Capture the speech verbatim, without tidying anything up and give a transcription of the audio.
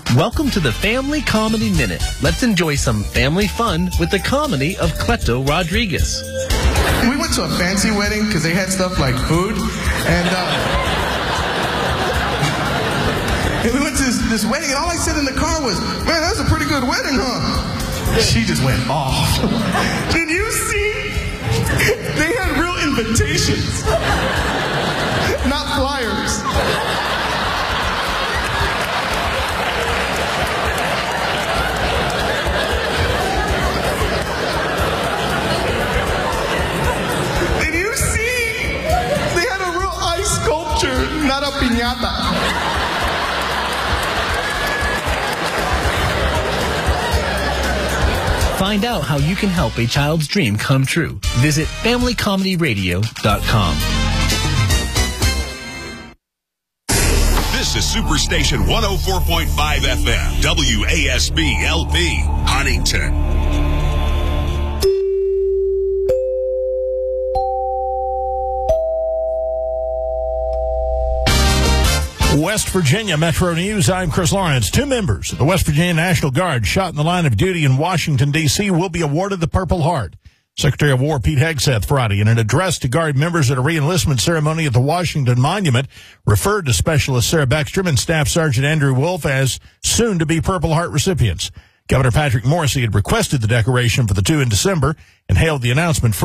Welcome to the Family Comedy Minute. Let's enjoy some family fun with the comedy of Cleto Rodriguez. We went to a fancy wedding because they had stuff like food, and uh, and we went to this, this wedding, and all I said in the car was, "Man, that was a pretty good wedding, huh?" She just went off. Did you see? They had real invitations, not flyers. Not a piñata. Find out how you can help a child's dream come true. Visit family comedy radio dot com. This is Superstation one oh four point five F M, W A S B L P, Huntington. West Virginia Metro News. I'm Chris Lawrence. Two members of the West Virginia National Guard shot in the line of duty in Washington, D C will be awarded the Purple Heart. Secretary of War Pete Hegseth Friday, in an address to Guard members at a re-enlistment ceremony at the Washington Monument, referred to Specialist Sarah Beckstrom and Staff Sergeant Andrew Wolf as soon-to-be Purple Heart recipients. Governor Patrick Morrisey had requested the decoration for the two in December and hailed the announcement